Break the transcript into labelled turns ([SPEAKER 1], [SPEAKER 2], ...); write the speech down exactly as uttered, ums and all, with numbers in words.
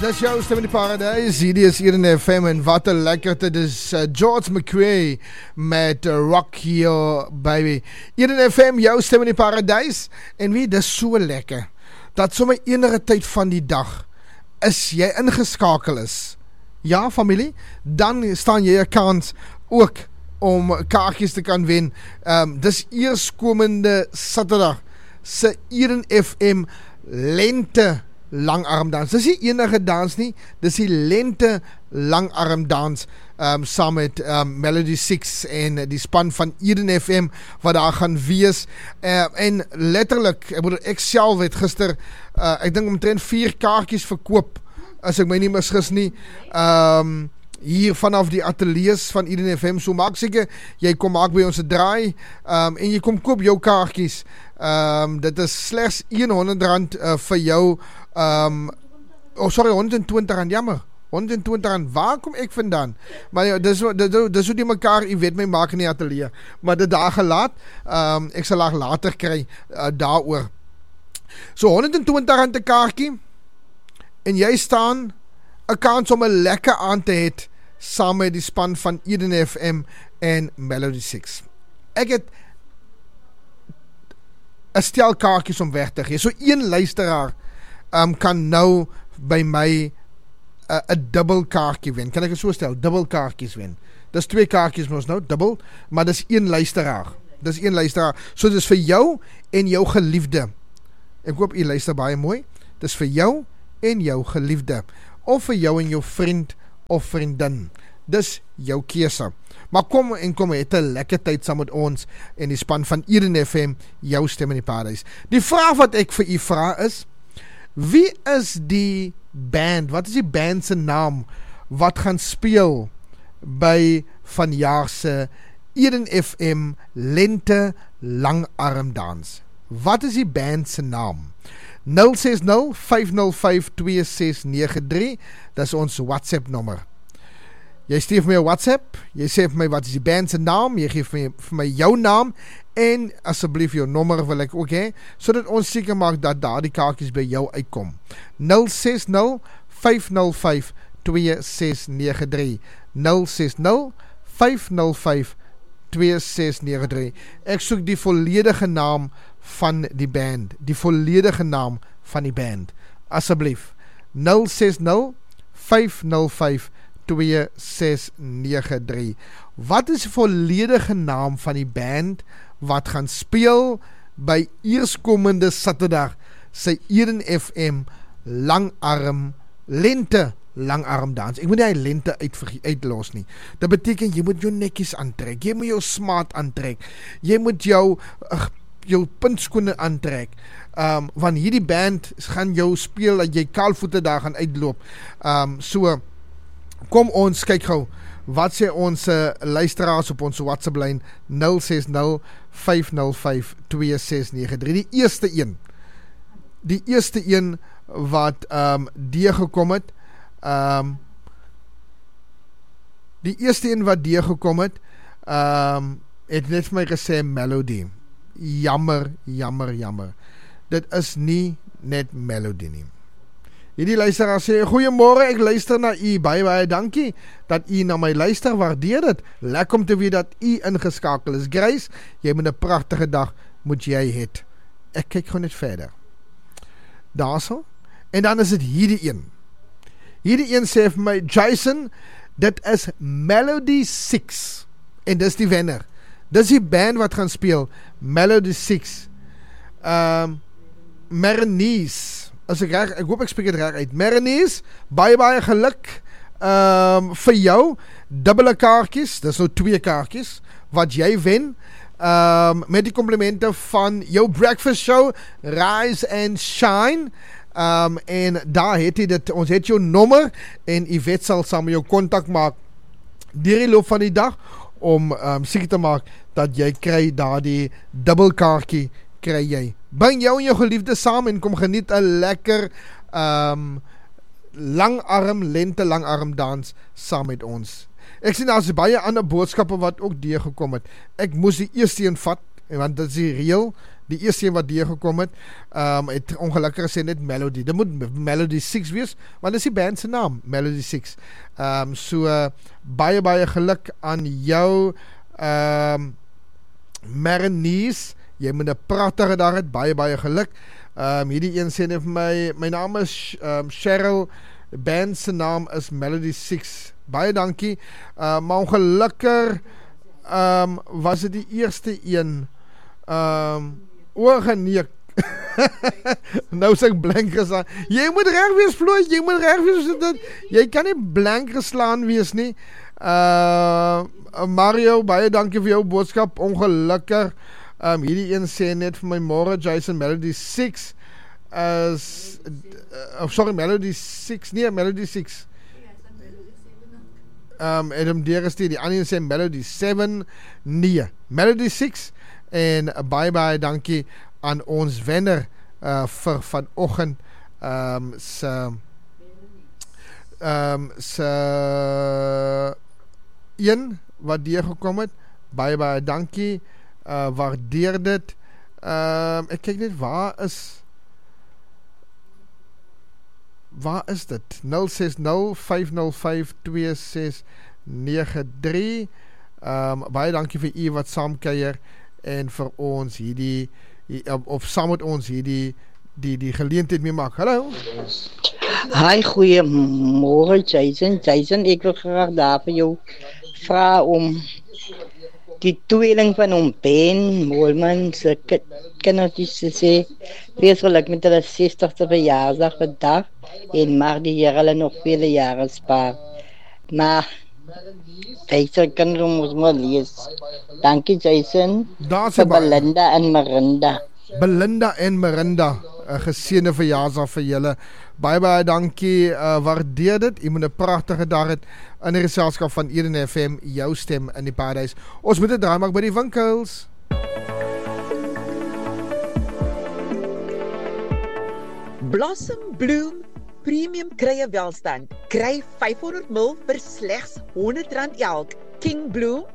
[SPEAKER 1] dis jou stem in die paradijs, hierdie is Eden F M en wat een lekkerte, dis uh, George McRae met uh, Rock Your Baby. Eden F M, jou stem in die paradijs, en wie, dis so lekker, dat sommer enige tyd van die dag, is jy ingeskakel is, ja familie, dan staan jy 'n kans ook om kaartjies te kan wen. Um, dis eerskomende Saterdag, se Eden F M lente langarmdans. Dis nie enige dans nie, dis die lente langarmdans um, saam met um, Melody six en die span van Eden F M wat daar gaan wees. Uh, en letterlik, ek bedoel, ek self het gister, uh, ek dink omtrent vier kaartjies verkoop, as ek my nie misgis nie, um, hier vanaf die ateliers van Eden F M, so maak seker, jy kom maak by ons 'n draai, um, en jy kom koop jou kaartjies. Um, dit is slegs honderd rand uh, vir jou, um, oh sorry, honderd en twintig rand, jammer, honderd en twintig rand, waar kom ek vandaan? Maar ja, dis, dis, dis hoe die mekaar, jy weet my maak in die atelier, maar dit daar gelaat, um, ek sal haar later kry, uh, daar oor. So honderd en twintig rand 'n kaartjie, en jy staan 'n kans om 'n lekker aan te het, saam met die span van Eden F M en Melody six. Ek het 'n stel kaartjies om weg te gee. So een luisteraar um, kan nou by my 'n uh, dubbel kaartjie wen. Kan ek het so stel? Dubbel kaartjies wen. Dis twee kaartjies mos nou, dubbel, maar dis een luisteraar. Dis een luisteraar. So dis vir jou en jou geliefde. Ek hoop jy luister baie mooi. Dis vir jou en jou geliefde. Of vir jou en jou vriend of vriendin. Dis jou keuse. Maar kom en kom, het 'n lekker tyd saam met ons en die span van Eden F M, jou stem in die paradijs. Die vraag wat ek vir u vra is, wie is die band, wat is die band se naam, wat gaan speel by vanjaar se Eden F M lente langarmdans? Wat is die band se naam? nul ses nul vyf nul vyf twee ses nege drie, dat is ons WhatsApp nommer. Jy stuur vir my 'n WhatsApp, jy sê vir my wat is die band se naam, jy gee vir my, vir my jou naam, en asseblief jou nommer wil ek ook hê, sodat ons seker maak dat daar die kaartjies by jou uitkom. nul ses nul vyf nul vyf twee ses nege drie, nul ses nul vyf nul vyf twee ses nege drie. Ek soek die volledige naam van die band, die volledige naam van die band, asseblief, nul ses nul vyf nul vyf twee ses nege drie. Wat is die volledige naam van die band wat gaan speel by eerskomende Saterdag sy Eden F M langarm lente langarmdans? Ek moet nie hy lente uit, uitlos nie. Dit beteken jy moet jou netjies aantrek, jy moet jou smart aantrek, jy moet jou uh, jou puntskoene aantrek, um, want hierdie band gaan jou speel dat jy kaalvoete daar gaan uitloop. Um, so kom ons kyk gou, wat sê ons uh, luisteraars op ons WhatsApp lyn nul ses nul vyf nul vyf twee ses nege drie. Die eerste een, die eerste een wat um, deurgekom het, um, die eerste een wat deurgekom het, um, het net vir my gesê Melody. Jammer, jammer, jammer. Dit is nie net Melody nie. Hierdie luisteraar sê, goeiemôre, ek luister na u, baie baie dankie dat u na my luister, waardeer dit. Lekker om te weet dat u ingeskakel is. Grace, jy moet 'n pragtige dag moet jy het. Ek kyk gewoon net verder. Daarso, en dan is dit hierdie een. Hierdie een sê vir my, Jason, dit is Melody six, en dis die wenner. Dis die band wat gaan speel, Melody six. Um, Marinies, as ek reg, ek hoop ek spreek het reg uit, Marinies, baie baie geluk um, vir jou, dubbele kaartjies, dis nou twee kaartjies, wat jy wen, um, met die komplimente van jou breakfast show, Rise and Shine, um, en daar het jy dit, ons het jou nommer, en Yvette sal saam jou kontak maak, deur die loop van die dag, om um, seker te maak, dat jy kry daar die dubbelkaartjie, kry jy. Bring jou en jou geliefde saam, en kom geniet 'n lekker um, langarm, lente langarm dans, saam met ons. Ek sien, daar is baie ander boodskappe wat ook deurgekom het. Ek moes die eerste een vat, want dit is die reël, die eerste een wat deurgekom het, um, het ongelukkig gesê net Melody. Dit moet Melody six wees, want dit is die band se naam, Melody six. Um, so, uh, baie, baie geluk aan jou, um, Marinies, jy moet 'n pragtige dag hê, baie, baie geluk. Um, hierdie een sê net vir my, my naam is um, Cheryl, band se naam is Melody six. Baie dankie, uh, maar ongelukkig, um, was dit die eerste een, um, oorgeneek. Nou sê ek blank geslaan. Jy moet reg wees, Floyd, jy moet reg wees, dit, jy kan nie blank geslaan wees nie. Uh, Mario, baie dankie vir jou boodskap, ongelukkig. Um, hierdie een sê net vir my môre, Jason, Melody six, as, uh, sorry, Melody six, nee, Melody six. Um, Adam Deeresteed, die ander sê Melody seven, nee, Melody six, en uh, bye bye, dankie aan ons wenner uh, vir vanoggend um, se um, se een wat deurgekom het, baie baie dankie, uh, waardeer dit. Um, ek kyk net, waar is waar is dit? nul ses nul vyf nul vyf twee ses nege drie. Um, baie dankie vir u wat saamkuier en vir ons hierdie, of, of saam met ons hierdie die, die geleentheid mee maak. Hallo.
[SPEAKER 2] Hi, goeiemôre Jason. Jason, ek wil graag daar vir jou vra om die tweeling van hom Ben Moelman se kindertjies te sê, wees geluk met hulle sestigste verjaarsdag vandag en mag die Here hulle nog vele jare spaar. Maar Jason kan ons maar lees. Dankie Jason.
[SPEAKER 1] Daar's
[SPEAKER 2] vir Belinda en Marinda.
[SPEAKER 1] Belinda en Marinda, 'n geseënde verjaarsdag vir julle. Baie baie dankie, uh, waardeer dit. Jy moet 'n pragtige dag hê in die geselskap van Eden F M, jou stem in die paradys. Ons moet dit draai maak by die winkels.
[SPEAKER 3] Blossom Bloom Premium krye welstand. Kry vyfhonderd mil vir slegs honderd rand elk. King Bloom